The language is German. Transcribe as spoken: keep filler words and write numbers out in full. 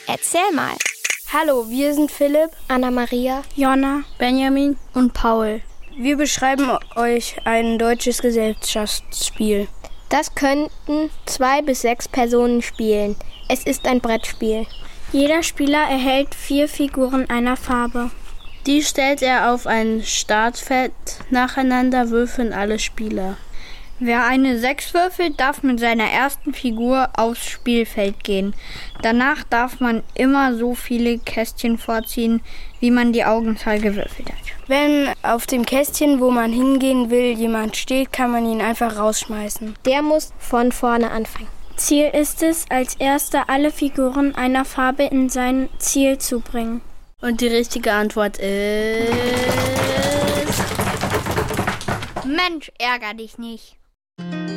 Erzähl mal. Hallo, wir sind Philipp, Anna-Maria, Jonna, Benjamin und Paul. Wir beschreiben euch ein deutsches Gesellschaftsspiel. Das könnten zwei bis sechs Personen spielen. Es ist ein Brettspiel. Jeder Spieler erhält vier Figuren einer Farbe. Die stellt er auf ein Startfeld. Nacheinander würfeln alle Spieler. Wer eine sechs würfelt, darf mit seiner ersten Figur aufs Spielfeld gehen. Danach darf man immer so viele Kästchen vorziehen, wie man die Augenzahl gewürfelt hat. Wenn auf dem Kästchen, wo man hingehen will, jemand steht, kann man ihn einfach rausschmeißen. Der muss von vorne anfangen. Ziel ist es, als erster alle Figuren einer Farbe in sein Ziel zu bringen. Und die richtige Antwort ist... Mensch, ärger dich nicht.